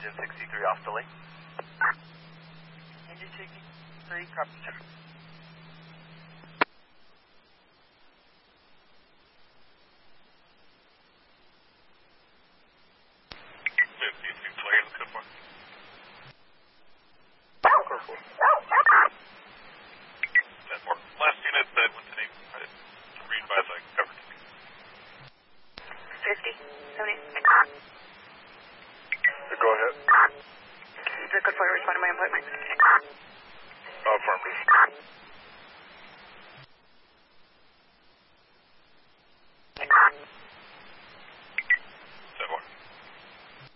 Engine 63 off delay. Engine 63, copy, sir. 50, 70. Go ahead. The good boy respond to my appointment. Affirmative.